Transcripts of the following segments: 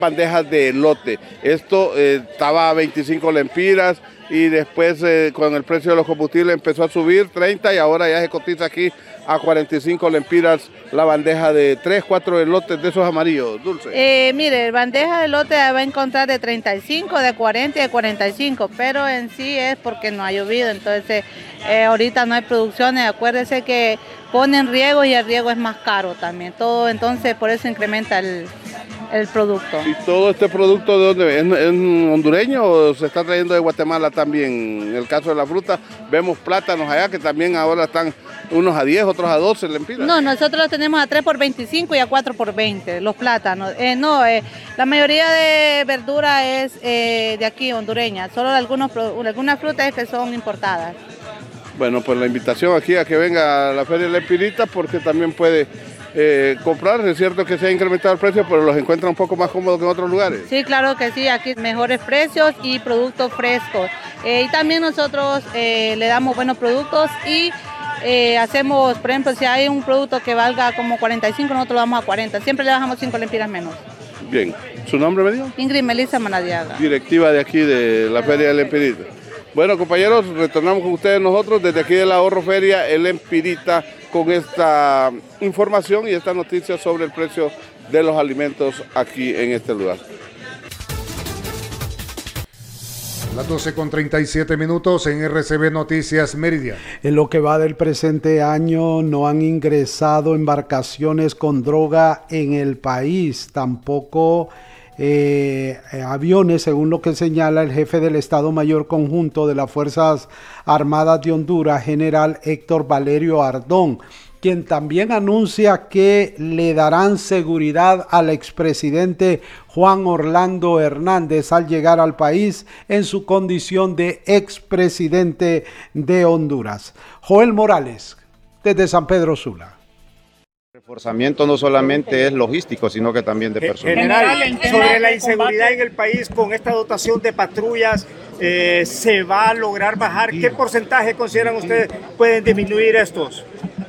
bandejas de elote. Esto estaba a 25 lempiras y después con el precio de los combustibles empezó a subir 30 y ahora ya se cotiza aquí a 45 lempiras la bandeja de 3, 4 elotes de esos amarillos, Dulce. Mire, bandeja de elote va a encontrar de 35, de 40 y de 45, pero en sí es porque no ha llovido, entonces ahorita no hay producciones. Acuérdese que ponen riego y el riego es más caro también, todo, entonces por eso incrementa el producto. ¿Y todo este producto de dónde es hondureño o se está trayendo de Guatemala también? En el caso de la fruta, vemos plátanos allá que también ahora están unos a 10, otros a 12 lempiras. No, nosotros los tenemos a 3 por 25 y a 4 por 20, los plátanos. La mayoría de verdura es de aquí, hondureña, solo algunas frutas que son importadas. Bueno, pues la invitación aquí a que venga a la Feria de la Empirita porque también puede comprar. Es cierto que se ha incrementado el precio, pero los encuentra un poco más cómodos que en otros lugares. Sí, claro que sí, aquí mejores precios y productos frescos. Y también nosotros le damos buenos productos y hacemos, por ejemplo, si hay un producto que valga como 45, nosotros lo damos a 40. Siempre le bajamos 5 lempiras menos. Bien. ¿Su nombre me dijo? Ingrid Melissa Manadiaga. Directiva de aquí de la Feria del Empirita. Bueno, compañeros, retornamos con ustedes nosotros desde aquí de la Ahorro Feria El Empirita con esta información y esta noticia sobre el precio de los alimentos aquí en este lugar. Las 12:37 en RCB Noticias Mérida. En lo que va del presente año no han ingresado embarcaciones con droga en el país, tampoco aviones, según lo que señala el jefe del Estado Mayor Conjunto de las Fuerzas Armadas de Honduras, general Héctor Valerio Ardón, quien también anuncia que le darán seguridad al expresidente Juan Orlando Hernández al llegar al país en su condición de expresidente de Honduras. Joel Morales, desde San Pedro Sula. El reforzamiento no solamente es logístico, sino que también de personal. General, sobre la inseguridad en el país, con esta dotación de patrullas, ¿se va a lograr bajar? ¿Qué porcentaje consideran ustedes pueden disminuir estos?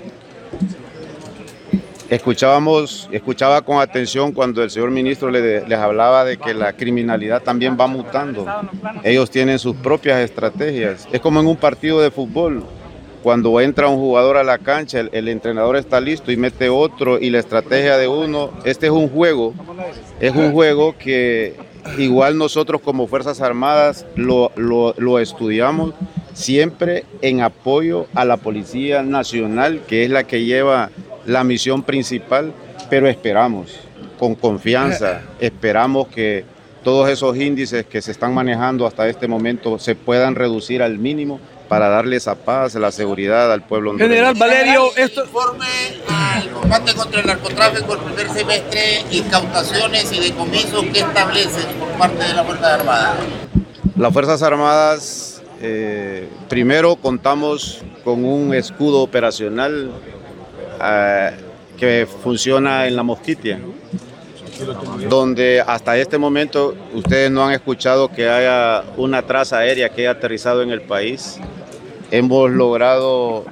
Escuchaba con atención cuando el señor ministro les hablaba de que la criminalidad también va mutando. Ellos tienen sus propias estrategias. Es como en un partido de fútbol. Cuando entra un jugador a la cancha, el entrenador está listo y mete otro y la estrategia de uno, este es un juego que igual nosotros como Fuerzas Armadas lo estudiamos siempre en apoyo a la Policía Nacional, que es la que lleva la misión principal, pero esperamos con confianza, esperamos que todos esos índices que se están manejando hasta este momento se puedan reducir al mínimo para darle esa paz, la seguridad al pueblo hondureño. General Valerio, esto... Informe al combate contra el narcotráfico el primer semestre, incautaciones y decomisos que establecen por parte de la Fuerza Armada. Las Fuerzas Armadas, primero contamos con un escudo operacional que funciona en La Mosquitia, donde hasta este momento ustedes no han escuchado que haya una traza aérea que haya aterrizado en el país. Hemos logrado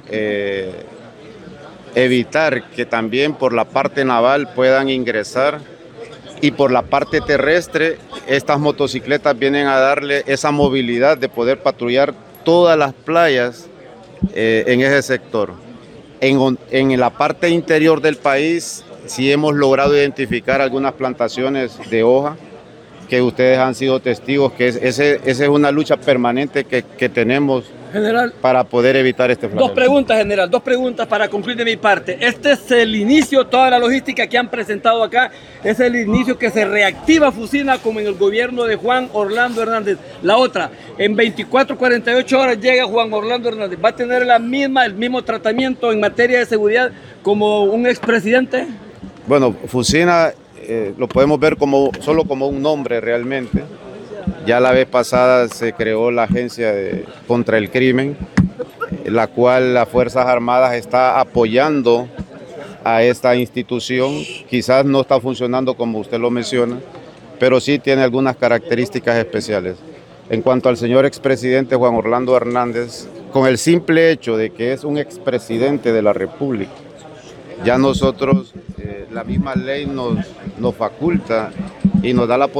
evitar que también por la parte naval puedan ingresar y por la parte terrestre estas motocicletas vienen a darle esa movilidad de poder patrullar todas las playas en ese sector. En la parte interior del país sí hemos logrado identificar algunas plantaciones de hoja que ustedes han sido testigos, que esa es una lucha permanente que tenemos, general, para poder evitar este flagelo. Dos preguntas, general, dos preguntas para concluir de mi parte. Este es el inicio, toda la logística que han presentado acá, es el inicio que se reactiva Fusina como en el gobierno de Juan Orlando Hernández. La otra, en 24, 48 horas llega Juan Orlando Hernández. ¿Va a tener el mismo tratamiento en materia de seguridad como un expresidente? Bueno, Fusina lo podemos ver solo como un nombre realmente. Ya la vez pasada se creó la Agencia contra el Crimen, la cual las Fuerzas Armadas está apoyando a esta institución. Quizás no está funcionando como usted lo menciona, pero sí tiene algunas características especiales. En cuanto al señor expresidente Juan Orlando Hernández, con el simple hecho de que es un expresidente de la República, ya nosotros, la misma ley nos faculta y nos da la